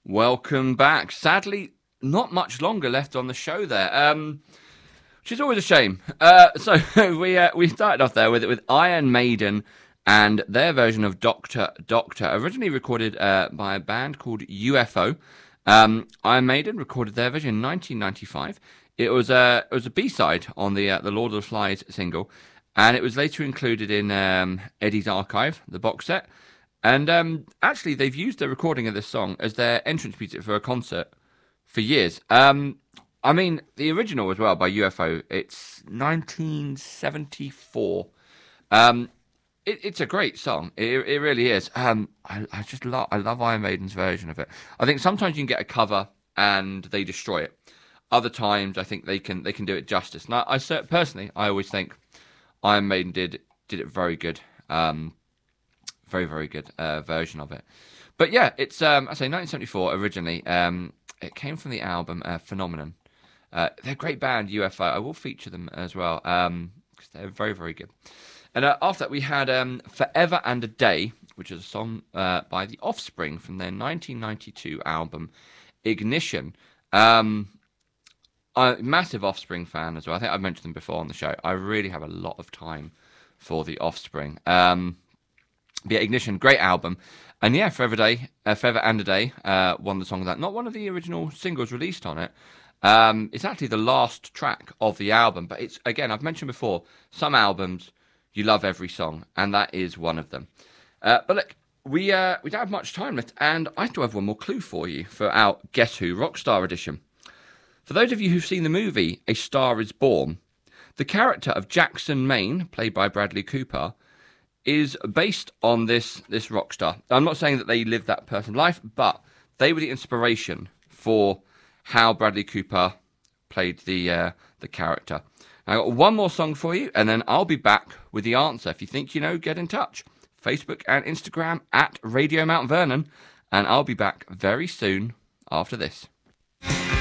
Welcome back. Sadly, not much longer left on the show there, which is always a shame. So we started off there with Iron Maiden and their version of Doctor Doctor, originally recorded by a band called UFO. Iron Maiden recorded their version in 1995. It was a B-side on the Lord of the Flies single, and it was later included in Eddie's Archive, the box set. And actually, they've used the recording of this song as their entrance music for a concert for years. I mean, the original as well by UFO, it's 1974. It's a great song. It really is. I love Iron Maiden's version of it. I think sometimes you can get a cover and they destroy it. Other times, I think they can do it justice. Now, personally, I always think Iron Maiden did it very good. Very, very good version of it. But yeah, it's, I say 1974 originally. It came from the album Phenomenon. They're a great band, UFO. I will feature them as well, because they're very, very good. And after that, we had Forever and a Day, which is a song by The Offspring from their 1992 album Ignition. I'm a massive Offspring fan as well. I think I've mentioned them before on the show. I really have a lot of time for The Offspring. Yeah, Ignition, great album. And yeah, Forever and a Day, one of the songs of that. Not one of the original singles released on it. It's actually the last track of the album. But it's, again, I've mentioned before, some albums, you love every song. And that is one of them. But look, we don't have much time left. And I still have one more clue for you for our Guess Who Rockstar edition. For those of you who've seen the movie A Star Is Born, the character of Jackson Maine, played by Bradley Cooper, is based on this rock star. I'm not saying that they lived that person's life, but they were the inspiration for how Bradley Cooper played the character. Now, I've got one more song for you, and then I'll be back with the answer. If you think you know, get in touch. Facebook and Instagram at Radio Mount Vernon, and I'll be back very soon after this.